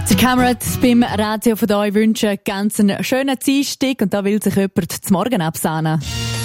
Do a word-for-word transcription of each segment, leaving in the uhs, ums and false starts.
Die Kameras beim Radio von euch wünschen ganz einen schönen Dienstag und da will sich jemand zum Morgen absahnen.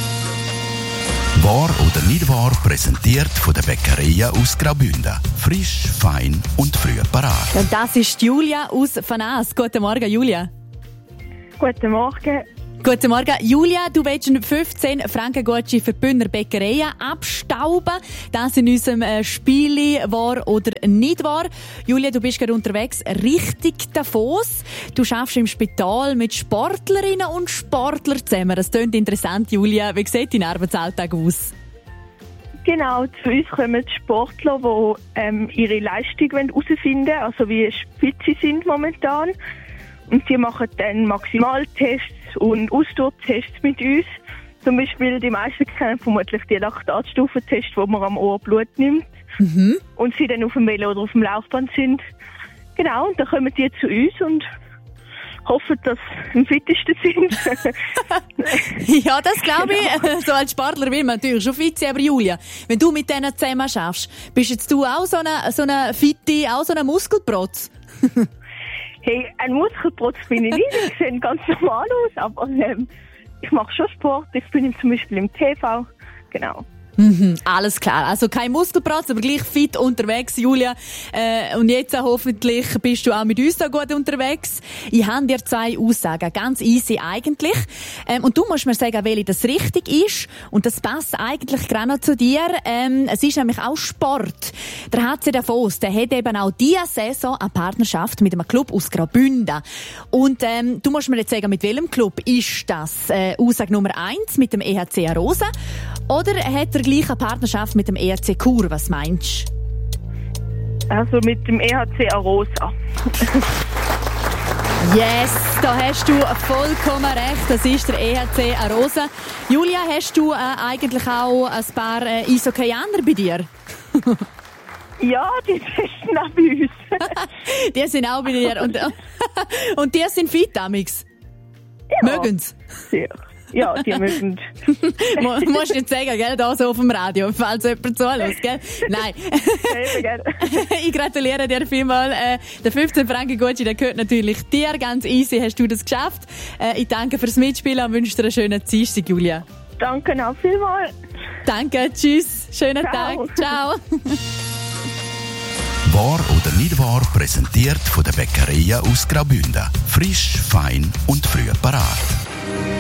Wahr oder nicht wahr, präsentiert von der Bäckerei aus Graubünden. Frisch, fein und früh parat. Und das ist Julia aus Fanas. Guten Morgen, Julia. Guten Morgen. Guten Morgen. Julia, du willst einen fünfzehn Franken Gutschein für die Bündner Bäckereien abstauben. Das in unserem äh, Spiel «Wahr oder nicht wahr». Julia, du bist gerade unterwegs Richtung Davos. Du arbeitest im Spital mit Sportlerinnen und Sportlern zusammen. Das klingt interessant, Julia. Wie sieht dein Arbeitsalltag aus? Genau, zu uns kommen Sportler, die ähm, ihre Leistung herausfinden wollen, also wie fit sie sind momentan. Und sie machen dann Maximaltests und Ausdauertests mit uns. Zum Beispiel, die meisten kennen vermutlich die Laktatstufentests, wo man am Ohr Blut nimmt. Mhm. Und sie dann auf dem Velo oder auf dem Laufband sind. Genau, und dann kommen die zu uns und hoffen, dass sie am fittesten sind. Ja, das glaube ich. So als Sportler will man natürlich schon fit sein. Aber Julia, wenn du mit denen zusammen schaffst, bist jetzt du auch so eine, so eine Fitte, auch so eine Muskelprotz? Hey, ein Muskelprotz bin ich nicht. Ich sehe ganz normal aus, aber ähm, ich mache schon Sport. Ich bin zum Beispiel im T V. Genau. Mhm, alles klar. Also kein Muskelprotz, aber gleich fit unterwegs, Julia. Äh, und jetzt äh, hoffentlich bist du auch mit uns da gut unterwegs. Ich habe dir zwei Aussagen, ganz easy eigentlich. Ähm, und du musst mir sagen, welche das richtig ist. Und das passt eigentlich gerade noch zu dir. Ähm, es ist nämlich auch Sport. Der H C Davos, der hat eben auch diese Saison eine Partnerschaft mit einem Club aus Graubünden. Und ähm, du musst mir jetzt sagen, mit welchem Club ist das? Äh, Aussage Nummer eins mit dem E H C Arosa. Oder hat er gleich eine Partnerschaft mit dem E H C Chur? Was meinst du? Also mit dem E H C Arosa. Yes, da hast du vollkommen recht. Das ist der E H C Arosa. Julia, hast du äh, eigentlich auch ein paar äh, Eishockey-Aner bei dir? Ja, die sind auch bei uns. Die sind auch bei dir. Und, und die sind fit, Amix. Ja. Mögen's? Ja. Ja, die mögen. Du musst nicht sagen, gell, da so auf dem Radio, falls jemand zuhört, gell? Nein. Ich gratuliere dir vielmals. Äh, der fünfzehn Franken Gutschein, der gehört natürlich dir. Ganz easy hast du das geschafft. Äh, ich danke fürs Mitspielen und wünsche dir einen schönen Dienstag, Julia. Danke auch vielmals. Danke, tschüss. Schönen Ciao. Tag. Ciao. Wahr oder nicht wahr, präsentiert von der Bäckerei aus Graubünden. Frisch, fein und früh parat.